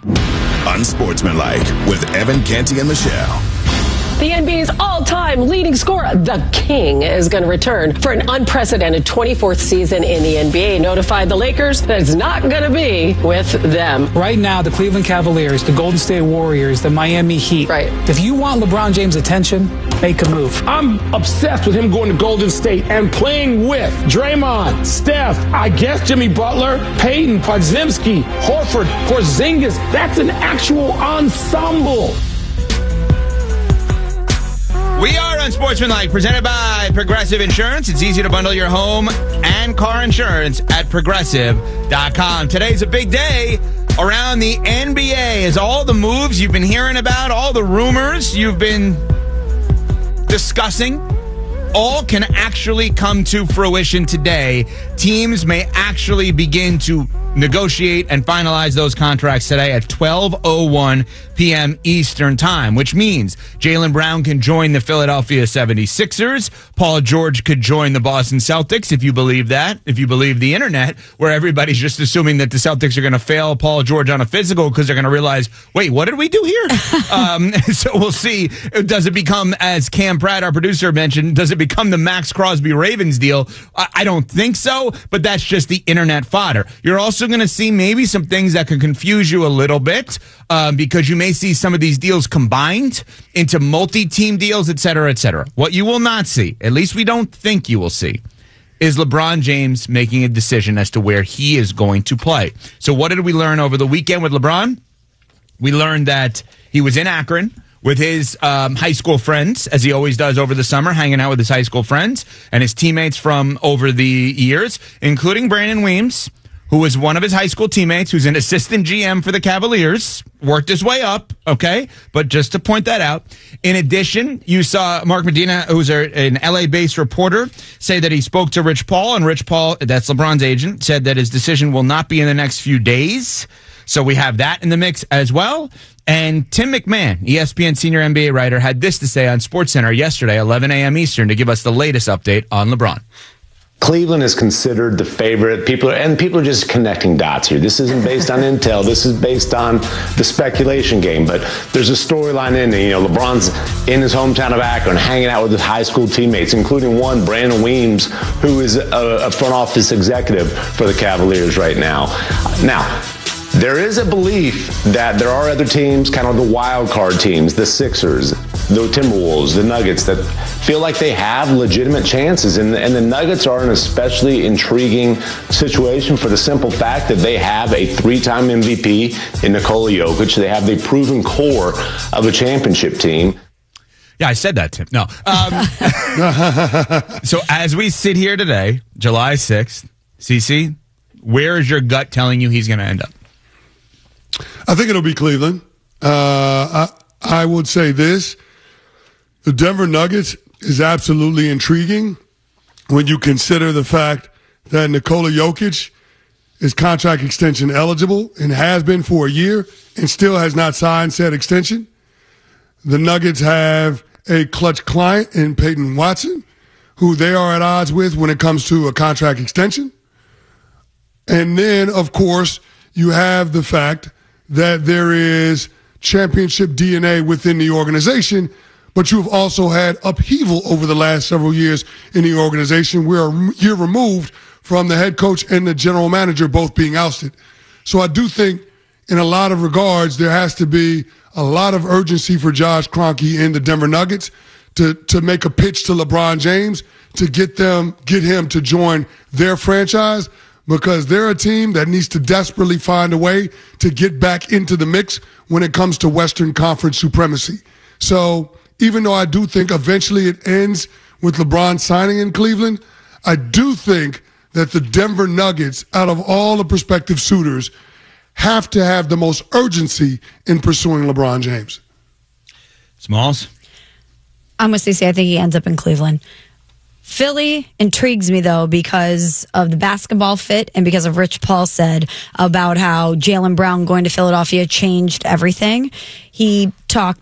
Unsportsmanlike with Evan Canty and Michelle. The NBA's all-time leading scorer, the King, is going to return for an unprecedented 24th season in the NBA. Notified the Lakers that it's not going to be with them. Right now, the Cleveland Cavaliers, the Golden State Warriors, the Miami Heat. Right. If you want LeBron James' attention, make a move. I'm obsessed with him going to Golden State and playing with Draymond, Steph, I guess Jimmy Butler, Peyton, Podziemski, Horford, Porzingis. That's an actual ensemble. We are Unsportsmanlike, presented by Progressive Insurance. It's easy to bundle your home and car insurance at Progressive.com. Today's a big day around the NBA as all the moves you've been hearing about, all the rumors you've been discussing, all can actually come to fruition today. Teams may actually begin to negotiate and finalize those contracts today at 12:01 p.m. Eastern Time, which means Jaylen Brown can join the Philadelphia 76ers. Paul George could join the Boston Celtics, if you believe that, if you believe the internet, where everybody's just assuming that the Celtics are going to fail Paul George on a physical because they're going to realize, wait, what did we do here? So we'll see. Does it become, as Cam Pratt, our producer, mentioned, does it become the Max Crosby Ravens deal? I don't think so, but that's just the internet fodder. You're also going to see maybe some things that can confuse you a little bit because you may see some of these deals combined into multi-team deals, et cetera, et cetera. What you will not see, at least we don't think you will see, is LeBron James making a decision as to where he is going to play. So what did we learn over the weekend with LeBron? We learned that he was in Akron with his high school friends, as he always does over the summer, hanging out with his high school friends and his teammates from over the years, including Brandon Weems, who was one of his high school teammates, who's an assistant GM for the Cavaliers, worked his way up, okay? But just to point that out. In addition, you saw Mark Medina, who's an LA-based reporter, say that he spoke to Rich Paul, and Rich Paul, that's LeBron's agent, said that his decision will not be in the next few days. So we have that in the mix as well. And Tim McMahon, ESPN senior NBA writer, had this to say on SportsCenter yesterday, 11 a.m. Eastern, to give us the latest update on LeBron. Cleveland is considered the favorite. People are just connecting dots here. This isn't based on intel. This is based on the speculation game. But there's a storyline in it. LeBron's in his hometown of Akron, hanging out with his high school teammates, including one, Brandon Weems, who is a front office executive for the Cavaliers right now. Now, there is a belief that there are other teams, kind of the wild card teams, the Sixers, the Timberwolves, the Nuggets, that feel like they have legitimate chances. And the Nuggets are an especially intriguing situation for the simple fact that they have a three-time MVP in Nikola Jokic. They have the proven core of a championship team. Yeah, I said that, Tim. No. So as we sit here today, July 6th, CC, where is your gut telling you he's going to end up? I think it'll be Cleveland. I would say this. The Denver Nuggets is absolutely intriguing when you consider the fact that Nikola Jokic is contract extension eligible and has been for a year and still has not signed said extension. The Nuggets have a clutch client in Peyton Watson, who they are at odds with when it comes to a contract extension. And then, of course, you have the fact that there is championship DNA within the organization, but you've also had upheaval over the last several years in the organization. We're a year removed from the head coach and the general manager both being ousted. So I do think in a lot of regards, there has to be a lot of urgency for Josh Kroenke and the Denver Nuggets to make a pitch to LeBron James to get him to join their franchise, because they're a team that needs to desperately find a way to get back into the mix when it comes to Western Conference supremacy. So even though I do think eventually it ends with LeBron signing in Cleveland, I do think that the Denver Nuggets, out of all the prospective suitors, have to have the most urgency in pursuing LeBron James. Smalls? I'm with Stacey. I think he ends up in Cleveland. Philly intrigues me, though, because of the basketball fit and because of Rich Paul said about how Jaylen Brown going to Philadelphia changed everything. He talked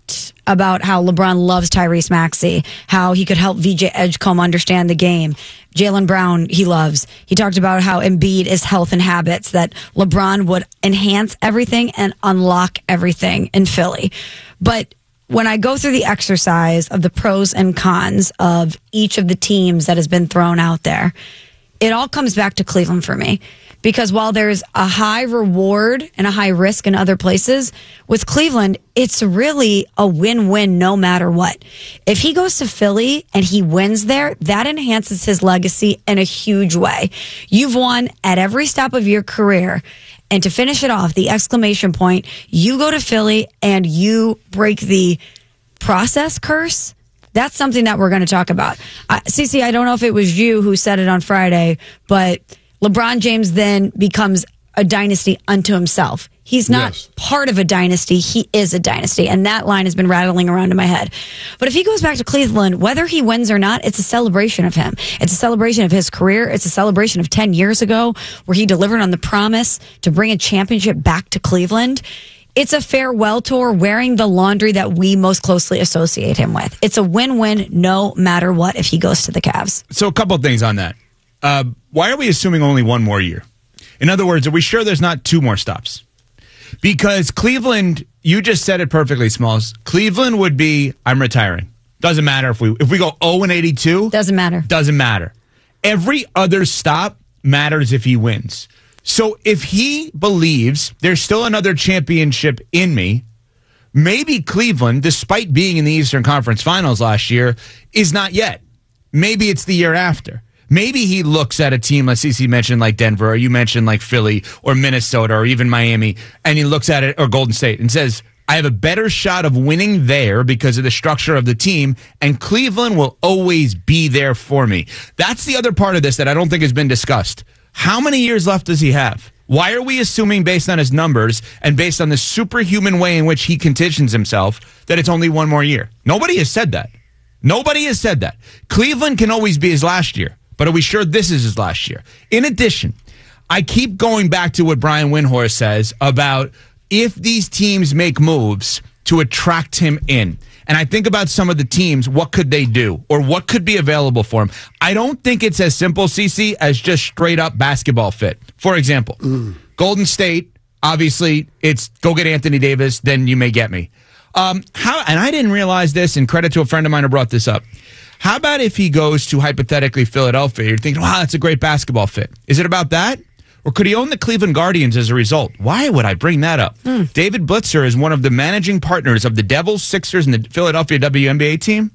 about how LeBron loves Tyrese Maxey, how he could help VJ Edgecombe understand the game. Jaylen Brown, he loves. He talked about how Embiid is health and habits, that LeBron would enhance everything and unlock everything in Philly. But when I go through the exercise of the pros and cons of each of the teams that has been thrown out there, it all comes back to Cleveland for me. Because while there's a high reward and a high risk in other places, with Cleveland, it's really a win-win no matter what. If he goes to Philly and he wins there, that enhances his legacy in a huge way. You've won at every step of your career. And to finish it off, the exclamation point, you go to Philly and you break the process curse. That's something that we're going to talk about. Cece, I don't know if it was you who said it on Friday, but LeBron James then becomes a dynasty unto himself. He's not part of a dynasty. He is a dynasty. And that line has been rattling around in my head. But if he goes back to Cleveland, whether he wins or not, it's a celebration of him. It's a celebration of his career. It's a celebration of 10 years ago where he delivered on the promise to bring a championship back to Cleveland. It's a farewell tour wearing the laundry that we most closely associate him with. It's a win-win no matter what if he goes to the Cavs. So a couple of things on that. Why are we assuming only one more year? In other words, are we sure there's not two more stops? Because Cleveland, you just said it perfectly, Smalls. Cleveland would be, I'm retiring. Doesn't matter if we go 0-82. Doesn't matter. Doesn't matter. Every other stop matters if he wins. So if he believes there's still another championship in me, maybe Cleveland, despite being in the Eastern Conference Finals last year, is not yet. Maybe it's the year after. Maybe he looks at a team, like CeCe mentioned, like Denver, or you mentioned like Philly or Minnesota or even Miami, and he looks at it, or Golden State, and says, I have a better shot of winning there because of the structure of the team, and Cleveland will always be there for me. That's the other part of this that I don't think has been discussed. How many years left does he have? Why are we assuming, based on his numbers and based on the superhuman way in which he conditions himself, that it's only one more year? Nobody has said that. Nobody has said that. Cleveland can always be his last year. But are we sure this is his last year? In addition, I keep going back to what Brian Windhorst says about if these teams make moves to attract him in. And I think about some of the teams, what could they do? Or what could be available for him? I don't think it's as simple, CeCe, as just straight up basketball fit. For example, Golden State, obviously, it's go get Anthony Davis, then you may get me. And I didn't realize this, and credit to a friend of mine who brought this up. How about if he goes to, hypothetically, Philadelphia? You're thinking, wow, that's a great basketball fit. Is it about that? Or could he own the Cleveland Guardians as a result? Why would I bring that up? David Blitzer is one of the managing partners of the Devils, Sixers, and the Philadelphia WNBA team.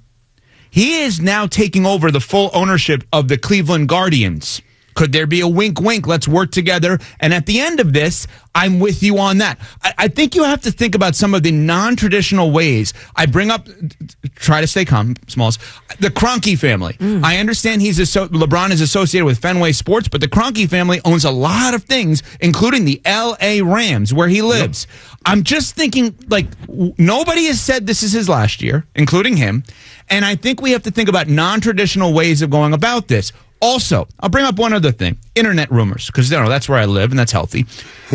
He is now taking over the full ownership of the Cleveland Guardians. Could there be a wink, wink, let's work together? And at the end of this, I'm with you on that. I think you have to think about some of the non-traditional ways. I bring up, try to stay calm, Smalls, the Kroenke family. I understand LeBron is associated with Fenway Sports, but the Kroenke family owns a lot of things, including the L.A. Rams, where he lives. Yep. I'm just thinking, like, nobody has said this is his last year, including him. And I think we have to think about non-traditional ways of going about this. Also, I'll bring up one other thing. Internet rumors, because that's where I live, and that's healthy.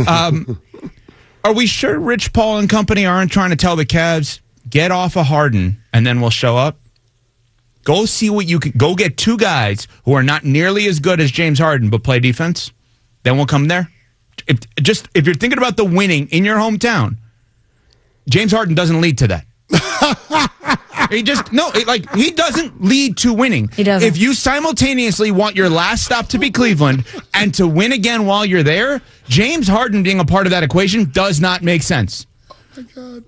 Are we sure Rich Paul and company aren't trying to tell the Cavs, get off of Harden, and then we'll show up? Go see what you can. Go get two guys who are not nearly as good as James Harden, but play defense. Then we'll come there. If you're thinking about the winning in your hometown, James Harden doesn't lead to that. He doesn't lead to winning. He doesn't. If you simultaneously want your last stop to be Cleveland and to win again while you're there, James Harden being a part of that equation does not make sense. Oh my God.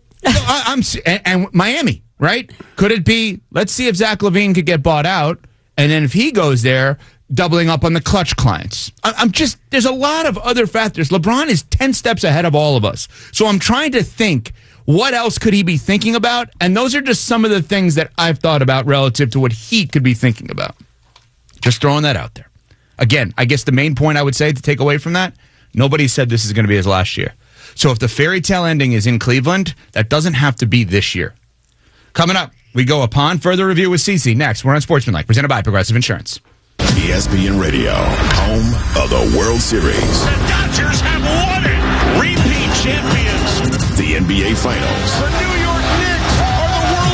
And Miami, right? Could it be, let's see if Zach LaVine could get bought out, and then if he goes there, doubling up on the clutch clients. There's a lot of other factors. LeBron is 10 steps ahead of all of us. So I'm trying to think, what else could he be thinking about? And those are just some of the things that I've thought about relative to what he could be thinking about. Just throwing that out there. Again, I guess the main point I would say to take away from that, nobody said this is going to be his last year. So if the fairy tale ending is in Cleveland, that doesn't have to be this year. Coming up, we go upon further review with CeCe. Next, we're on Sportsmanlike, presented by Progressive Insurance. ESPN Radio, home of the World Series. The Dodgers have won it. Repeat champions. The NBA Finals. The New York Knicks are the World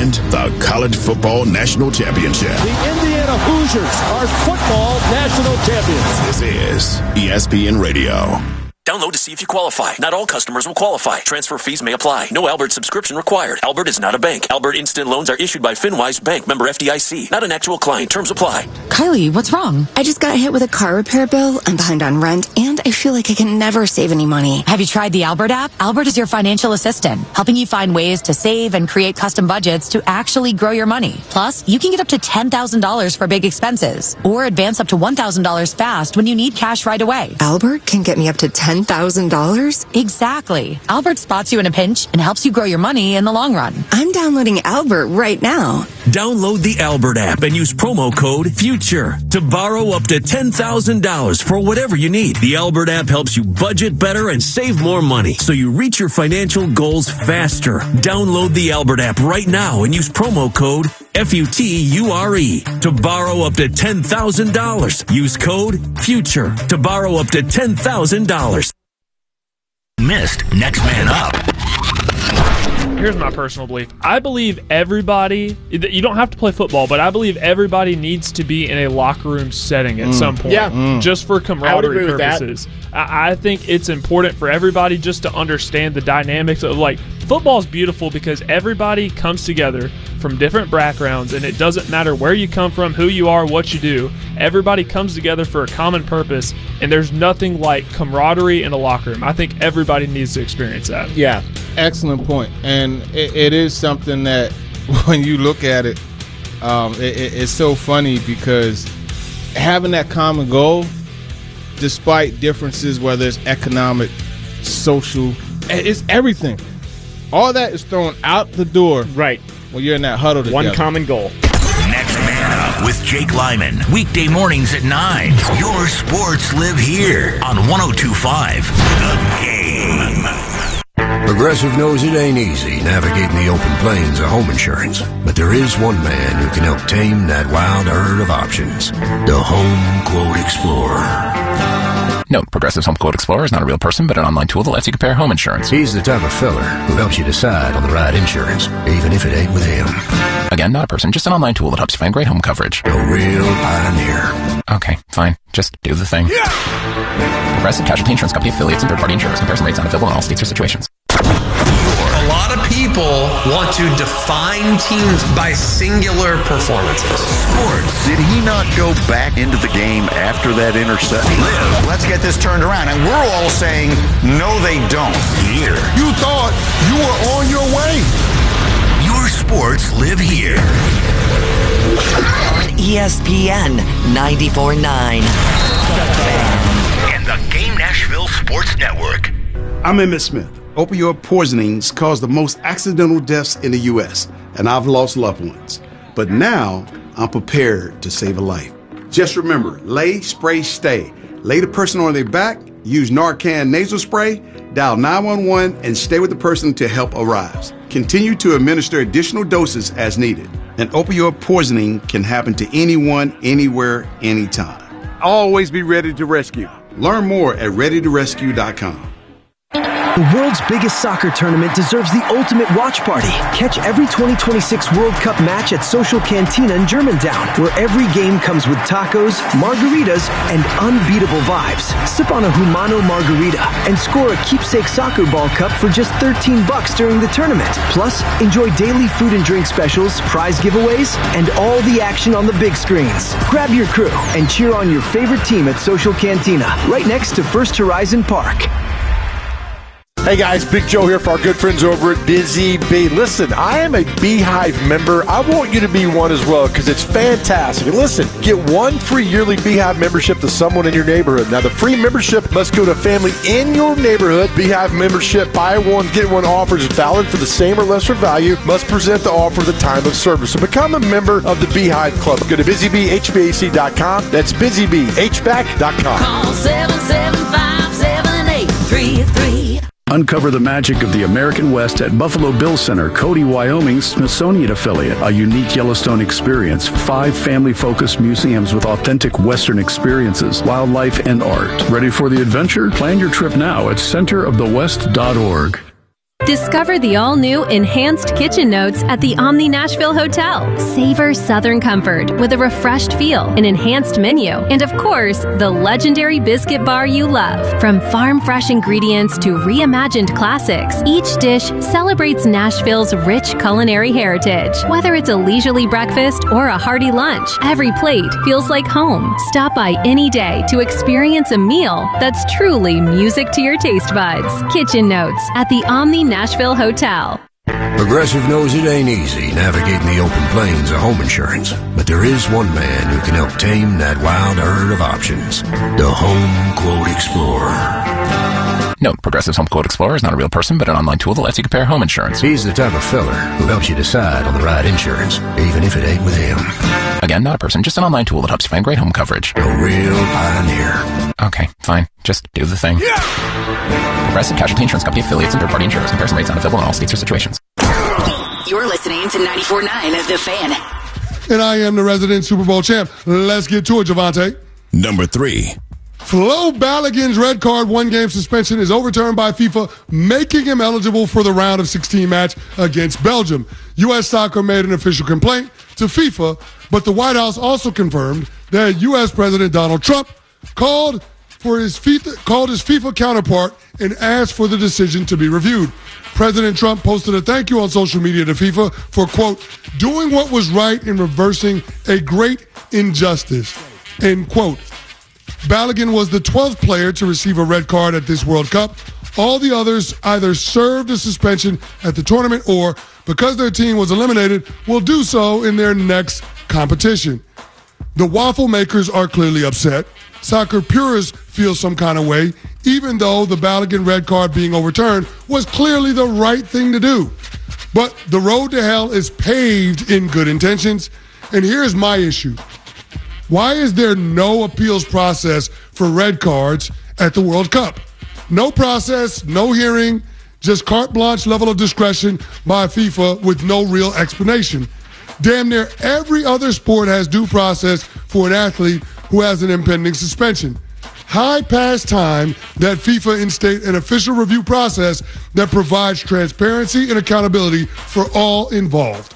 and the College Football National Championship. The Indiana Hoosiers are football national champions. This is ESPN Radio. Download to see if you qualify. Not all customers will qualify. Transfer fees may apply. No Albert subscription required. Albert is not a bank. Albert Instant Loans are issued by FinWise Bank, member FDIC. Not an actual client. Terms apply. Kylie, what's wrong? I just got hit with a car repair bill. I'm behind on rent, and I feel like I can never save any money. Have you tried the Albert app? Albert is your financial assistant, helping you find ways to save and create custom budgets to actually grow your money. Plus, you can get up to $10,000 for big expenses, or advance up to $1,000 fast when you need cash right away. Albert can get me up to $10,000? Exactly. Albert spots you in a pinch and helps you grow your money in the long run. I'm downloading Albert right now. Download the Albert app and use promo code FUTURE to borrow up to $10,000 for whatever you need. The Albert app helps you budget better and save more money so you reach your financial goals faster. Download the Albert app right now and use promo code FUTURE to borrow up to $10,000. Use code FUTURE to borrow up to $10,000. Missed Next Man Up. Here's my personal belief. I believe everybody, you don't have to play football, but I believe everybody needs to be in a locker room setting at some point. Yeah. Just for camaraderie purposes. I think it's important for everybody just to understand the dynamics of, like, football is beautiful because everybody comes together from different backgrounds, and it doesn't matter where you come from, who you are, what you do. Everybody comes together for a common purpose, and there's nothing like camaraderie in a locker room. I think everybody needs to experience that. Yeah, excellent point. And it is something that when you look at it, it's so funny because having that common goal, despite differences, whether it's economic, social, it's everything. All that is thrown out the door. Right. When you're in that huddle together. One common goal. Next Man Up with Jake Lyman. Weekday mornings at 9. Your sports live here on 102.5 The Game. Progressive knows it ain't easy navigating the open plains of home insurance, but there is one man who can help tame that wild herd of options. The Home Quote Explorer. Note, Progressive's Home Quote Explorer is not a real person, but an online tool that lets you compare home insurance. He's the type of fella who helps you decide on the right insurance, even if it ain't with him. Again, not a person, just an online tool that helps you find great home coverage. A real pioneer. Okay, fine. Just do the thing. Yeah! Progressive Casualty Insurance Company affiliates and third-party insurers. Comparison rates not available in all states or situations. A lot of people want to define teams by singular performances. Sports. Did he not go back into the game after that interception? Let's get this turned around. And we're all saying, no, they don't. Here. You thought you were on your way. Your sports live here. On ESPN 94.9. And the Game Nashville Sports Network. I'm Emmitt Smith. Opioid poisonings cause the most accidental deaths in the U.S., and I've lost loved ones. But now, I'm prepared to save a life. Just remember, lay, spray, stay. Lay the person on their back, use Narcan nasal spray, dial 911, and stay with the person until help arrives. Continue to administer additional doses as needed. An opioid poisoning can happen to anyone, anywhere, anytime. Always be ready to rescue. Learn more at readytorescue.com. The world's biggest soccer tournament deserves the ultimate watch party. Catch every 2026 World Cup match at Social Cantina in Germantown, where every game comes with tacos, margaritas, and unbeatable vibes. Sip on a Humano margarita and score a keepsake soccer ball cup for just $13 during the tournament. Plus, enjoy daily food and drink specials, prize giveaways, and all the action on the big screens. Grab your crew and cheer on your favorite team at Social Cantina, right next to First Horizon Park. Hey guys, Big Joe here for our good friends over at Busy Bee. Listen, I am a Beehive member. I want you to be one as well because it's fantastic. And listen, get one free yearly Beehive membership to someone in your neighborhood. Now, the free membership must go to a family in your neighborhood. Beehive membership, buy one, get one offers valid for the same or lesser value. Must present the offer at the time of service. So become a member of the Beehive Club. Go to busybeehvac.com. That's busybeehvac.com. Call 775-7833. Uncover the magic of the American West at Buffalo Bill Center, Cody, Wyoming's Smithsonian affiliate. A unique Yellowstone experience. 5 family-focused museums with authentic Western experiences, wildlife, and art. Ready for the adventure? Plan your trip now at centerofthewest.org. Discover the all-new Enhanced Kitchen Notes at the Omni Nashville Hotel. Savor Southern comfort with a refreshed feel, an enhanced menu, and of course, the legendary biscuit bar you love. From farm-fresh ingredients to reimagined classics, each dish celebrates Nashville's rich culinary heritage. Whether it's a leisurely breakfast or a hearty lunch, every plate feels like home. Stop by any day to experience a meal that's truly music to your taste buds. Kitchen Notes at the Omni Nashville Hotel. Progressive knows it ain't easy navigating the open plains of home insurance, but there is one man who can help tame that wild herd of options. The Home Quote Explorer. Note, Progressive's Home Quote Explorer is not a real person, but an online tool that lets you compare home insurance. He's the type of fella who helps you decide on the right insurance, even if it ain't with him. Again, not a person, just an online tool that helps you find great home coverage. A real pioneer. Okay, fine. Just do the thing. Progressive Casualty Insurance Company affiliates and third-party insurers. Comparison rates not available in all states or situations. You're listening to 94.9 The Fan. And I am the resident Super Bowl champ. Let's get to it, Javante. Number 3. Flo Balogun's red card one-game suspension is overturned by FIFA, making him eligible for the round of 16 match against Belgium. U.S. Soccer made an official complaint to FIFA, but the White House also confirmed that U.S. President Donald Trump called his FIFA counterpart and asked for the decision to be reviewed. President Trump posted a thank you on social media to FIFA for, quote, doing what was right in reversing a great injustice, end quote. Balogun was the 12th player to receive a red card at this World Cup. All the others either served a suspension at the tournament or, because their team was eliminated, will do so in their next competition. The waffle makers are clearly upset. Soccer purists feel some kind of way, even though the Balogun red card being overturned was clearly the right thing to do. But the road to hell is paved in good intentions, and here's my issue. Why is there no appeals process for red cards at the World Cup? No process, no hearing, just carte blanche level of discretion by FIFA with no real explanation. Damn near every other sport has due process for an athlete who has an impending suspension. High past time that FIFA instate an official review process that provides transparency and accountability for all involved.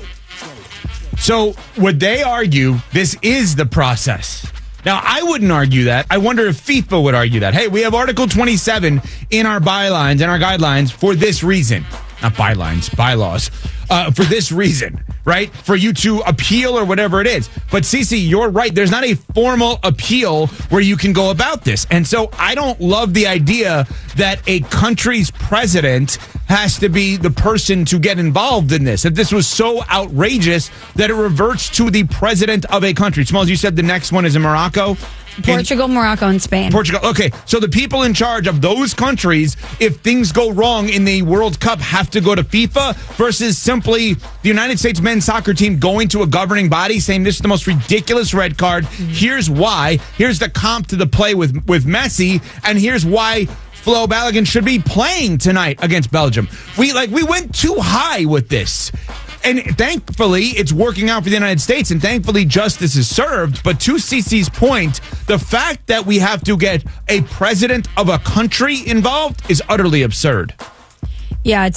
So would they argue this is the process? Now, I wouldn't argue that. I wonder if FIFA would argue that. Hey, we have Article 27 in our bylines and our guidelines for this reason. Not bylines, bylaws. For this reason, right? For you to appeal or whatever it is. But Cece, you're right. There's not a formal appeal where you can go about this. And so I don't love the idea that a country's president has to be the person to get involved in this. If this was so outrageous that it reverts to the president of a country. Smalls, you said the next one is in Morocco? Portugal, Morocco, and Spain. Portugal. Okay, so the people in charge of those countries, if things go wrong in the World Cup, have to go to FIFA versus simply the United States men's soccer team going to a governing body saying this is the most ridiculous red card. Here's why. Here's the comp to the play with Messi, and here's why Flo Balogun should be playing tonight against Belgium. We went too high with this. And thankfully, it's working out for the United States, and thankfully, justice is served. But to CeCe's point, the fact that we have to get a president of a country involved is utterly absurd. Yeah,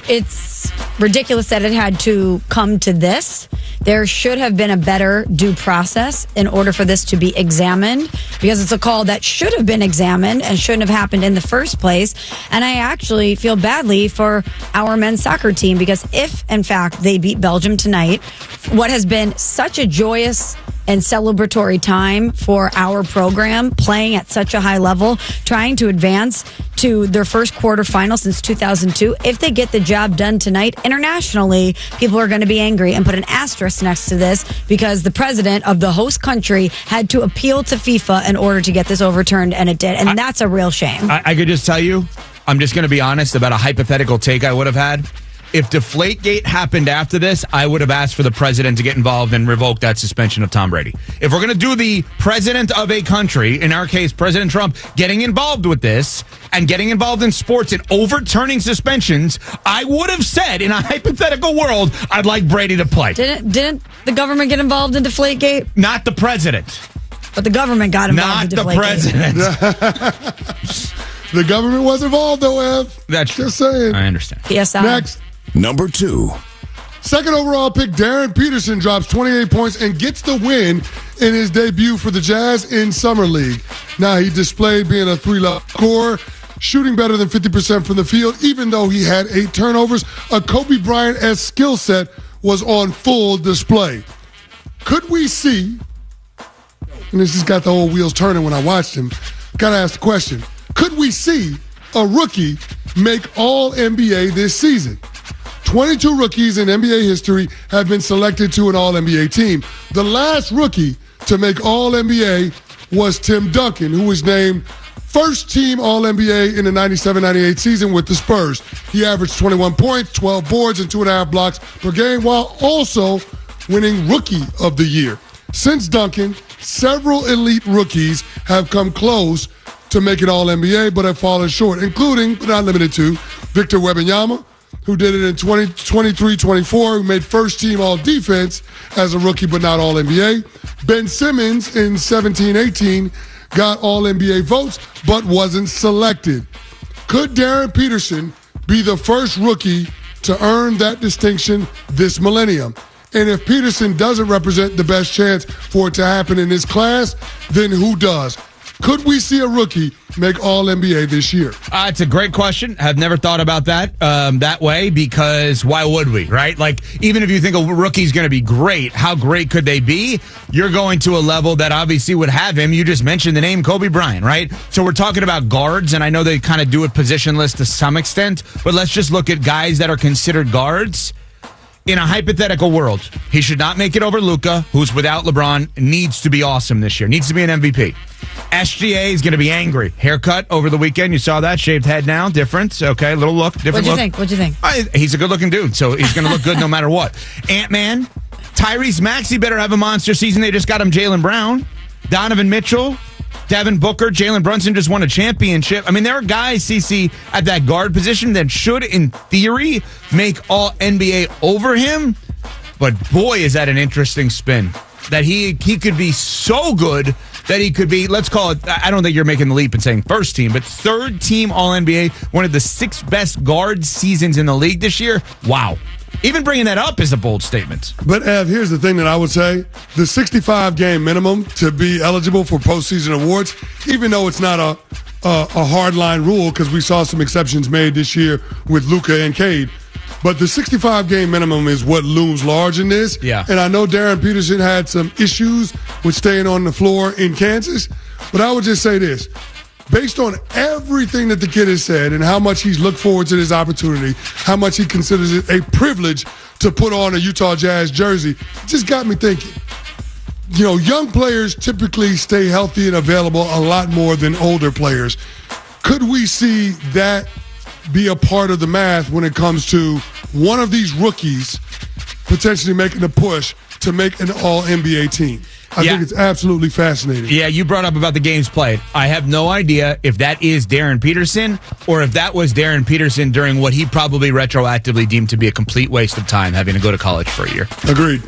it's ridiculous that it had to come to this. There should have been a better due process in order for this to be examined, because it's a call that should have been examined and shouldn't have happened in the first place. And I actually feel badly for our men's soccer team, because if, in fact, they beat Belgium tonight, what has been such a joyous and celebratory time for our program, playing at such a high level, trying to advance to their first quarterfinal since 2002. If they get the job done tonight internationally, people are going to be angry and put an asterisk next to this, because the president of the host country had to appeal to FIFA in order to get this overturned, and it did. And that's a real shame. I could just tell you, I'm just going to be honest about a hypothetical take I would have had. If Deflategate happened after this, I would have asked for the president to get involved and revoke that suspension of Tom Brady. If we're going to do the president of a country, in our case, President Trump, getting involved with this and getting involved in sports and overturning suspensions, I would have said, in a hypothetical world, I'd like Brady to play. Didn't the government get involved in Deflategate? Not the president. But the government got involved in Deflategate. Not the president. The government was involved, though, Ev. That's just saying. I understand. PSI. Next. Number 2. Second overall pick, Darren Peterson drops 28 points and gets the win in his debut for the Jazz in Summer League. Now, he displayed being a 3-level scorer, shooting better than 50% from the field, even though he had 8 turnovers. A Kobe Bryant-esque skill set was on full display. Could we see, and this just got the whole wheels turning when I watched him, got to ask the question, could we see a rookie make All-NBA this season? 22 rookies in NBA history have been selected to an All-NBA team. The last rookie to make All-NBA was Tim Duncan, who was named first-team All-NBA in the 97-98 season with the Spurs. He averaged 21 points, 12 boards, and 2.5 blocks per game, while also winning Rookie of the Year. Since Duncan, several elite rookies have come close to making All-NBA, but have fallen short, including, but not limited to, Victor Wembanyama, who did it in 23-24, who made first-team All-Defense as a rookie, but not All-NBA. Ben Simmons in 17-18 got All-NBA votes, but wasn't selected. Could Darren Peterson be the first rookie to earn that distinction this millennium? And if Peterson doesn't represent the best chance for it to happen in this class, then who does? Could we see a rookie make All-NBA this year? It's a great question. I've never thought about that way, because why would we, right? Like, even if you think a rookie's going to be great, how great could they be? You're going to a level that obviously would have him. You just mentioned the name Kobe Bryant, right? So we're talking about guards, and I know they kind of do it positionless to some extent, but let's just look at guys that are considered guards. In a hypothetical world, he should not make it over Luka, who's without LeBron, needs to be awesome this year, needs to be an MVP. SGA is going to be angry. Haircut over the weekend. You saw that. Shaved head now. Different. Okay, little look. Different look. What'd you think? He's a good-looking dude, so he's going to look good no matter what. Ant-Man. Tyrese Maxey better have a monster season. They just got him Jaylen Brown. Donovan Mitchell. Devin Booker. Jalen Brunson just won a championship. I mean, there are guys, CC, at that guard position that should, in theory, make All-NBA over him. But boy, is that an interesting spin. That he could be so good that he could be, let's call it, I don't think you're making the leap and saying first team, but third team All-NBA, one of the 6 best guard seasons in the league this year. Wow. Even bringing that up is a bold statement. But, Ev, here's the thing that I would say. The 65-game minimum to be eligible for postseason awards, even though it's not a hard-line rule, because we saw some exceptions made this year with Luka and Cade, but the 65-game minimum is what looms large in this. Yeah. And I know Darren Peterson had some issues with staying on the floor in Kansas, but I would just say this. Based on everything that the kid has said and how much he's looked forward to this opportunity, how much he considers it a privilege to put on a Utah Jazz jersey, it just got me thinking. You know, young players typically stay healthy and available a lot more than older players. Could we see that be a part of the math when it comes to one of these rookies potentially making a push to make an All-NBA team? I think it's absolutely fascinating. Yeah, you brought up about the games played. I have no idea if that is Darren Peterson or if that was Darren Peterson during what he probably retroactively deemed to be a complete waste of time, having to go to college for a year. Agreed.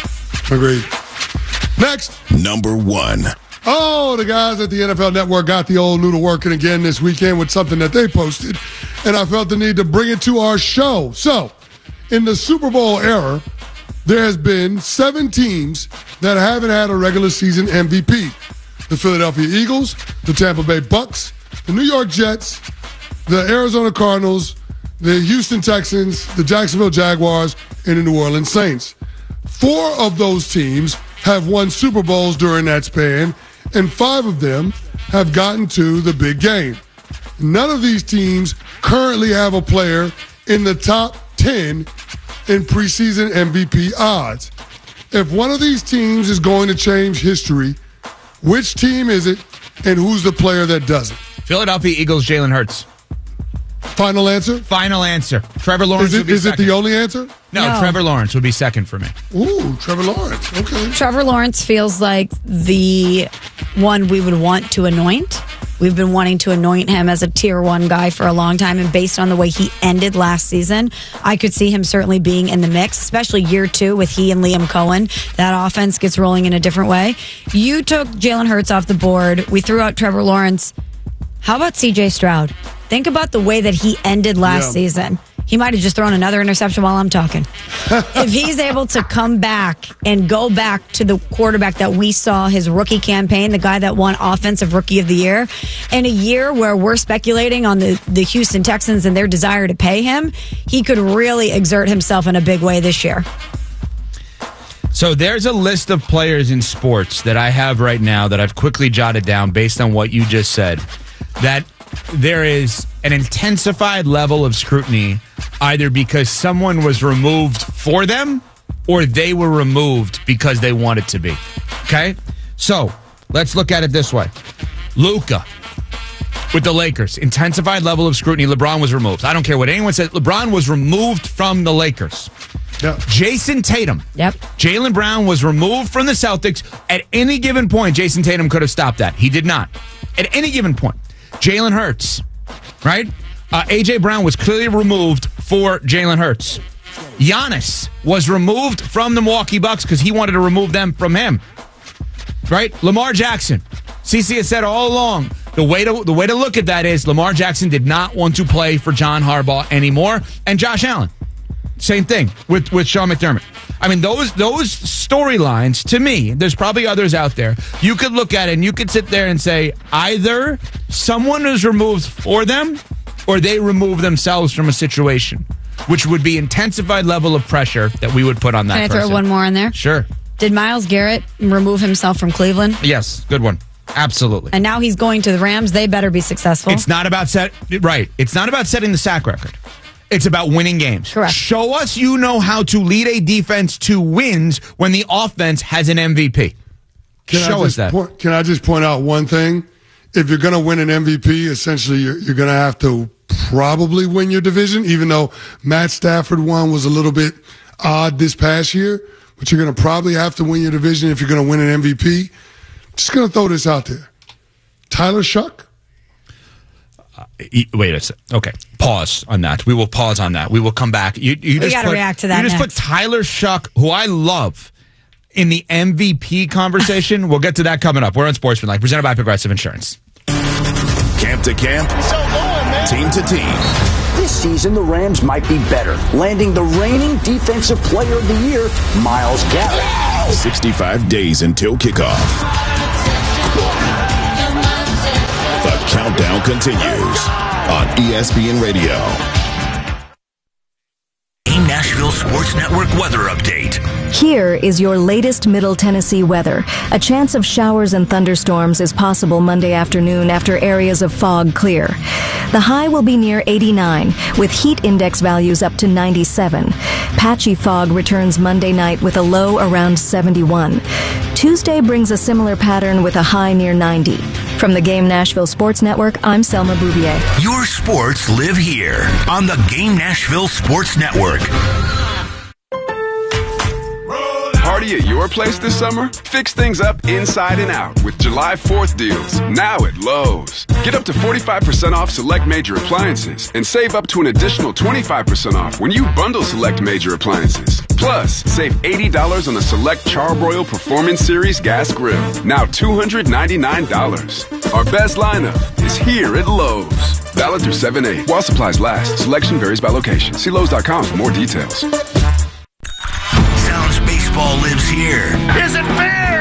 Next. Number 1. Oh, the guys at the NFL Network got the old noodle working again this weekend with something that they posted, and I felt the need to bring it to our show. So, in the Super Bowl era, there has been 7 teams that haven't had a regular season MVP. The Philadelphia Eagles, the Tampa Bay Bucks, the New York Jets, the Arizona Cardinals, the Houston Texans, the Jacksonville Jaguars, and the New Orleans Saints. 4 of those teams have won Super Bowls during that span, and 5 of them have gotten to the big game. None of these teams currently have a player in the top 10 in preseason MVP odds. If one of these teams is going to change history, which team is it, and who's the player that doesn't? Philadelphia Eagles, Jalen Hurts. Final answer? Final answer. Trevor Lawrence would be Is it the only answer? No, Trevor Lawrence would be second for me. Ooh, Trevor Lawrence. Okay. Trevor Lawrence feels like the one we would want to anoint. We've been wanting to anoint him as a tier 1 guy for a long time, and based on the way he ended last season, I could see him certainly being in the mix, especially year 2 with he and Liam Cohen. That offense gets rolling in a different way. You took Jalen Hurts off the board. We threw out Trevor Lawrence. How about C.J. Stroud? Think about the way that he ended last season. He might have just thrown another interception while I'm talking. If he's able to come back and go back to the quarterback that we saw his rookie campaign, the guy that won Offensive Rookie of the Year, in a year where we're speculating on the Houston Texans and their desire to pay him, he could really exert himself in a big way this year. So there's a list of players in sports that I have right now that I've quickly jotted down based on what you just said, that there is an intensified level of scrutiny either because someone was removed for them or they were removed because they wanted to be. Okay? So let's look at it this way. Luka with the Lakers, intensified level of scrutiny. LeBron was removed. I don't care what anyone says. LeBron was removed from the Lakers. Yep. Jason Tatum. Yep. Jaylen Brown was removed from the Celtics. At any given point, Jason Tatum could have stopped that. He did not. At any given point. Jalen Hurts, right? A.J. Brown was clearly removed for Jalen Hurts. Giannis was removed from the Milwaukee Bucks because he wanted to remove them from him, right? Lamar Jackson. CC has said all along, the way to look at that is Lamar Jackson did not want to play for John Harbaugh anymore. And Josh Allen, same thing with Sean McDermott. I mean, those storylines, to me, there's probably others out there. You could look at it and you could sit there and say either someone is removed for them or they remove themselves from a situation, which would be intensified level of pressure that we would put on that person. Can I throw one more in there? Sure. Did Myles Garrett remove himself from Cleveland? Yes, good one. Absolutely. And now he's going to the Rams. They better be successful. It's not about It's not about setting the sack record. It's about winning games. Correct. Show us you know how to lead a defense to wins when the offense has an MVP. Show us that. Can I just point out one thing? If you're going to win an MVP, essentially you're going to have to probably win your division, even though Matt Stafford one was a little bit odd this past year. But you're going to probably have to win your division if you're going to win an MVP. Just going to throw this out there. Tyler Shuck? Wait a second. Okay. Pause on that. We will pause on that. We will come back. We got to react to that. You just put Tyler Shuck, who I love, in the MVP conversation. We'll get to that coming up. We're on Sportsmanlike, presented by Progressive Insurance. Camp to camp, team to team. This season, the Rams might be better, landing the reigning Defensive Player of the Year, Myles Garrett. 65 days until kickoff. The countdown continues on ESPN Radio. Nashville Sports Network weather update. Here is your latest Middle Tennessee weather. A chance of showers and thunderstorms is possible Monday afternoon after areas of fog clear. The high will be near 89, with heat index values up to 97. Patchy fog returns Monday night with a low around 71. Tuesday brings a similar pattern with a high near 90. From the Game Nashville Sports Network, I'm Selma Bouvier. Your sports live here on the Game Nashville Sports Network. Party at your place this summer? Fix things up inside and out with July 4th deals, now at Lowe's. Get up to 45% off select major appliances and save up to an additional 25% off when you bundle select major appliances. Plus, save $80 on a select Charbroil Performance Series gas grill, now $299. Our best lineup is here at Lowe's. Valid through 7/8 while supplies last. Selection varies by location. See Lowe's.com for more details. Sounds baseball lives here. Is it fair?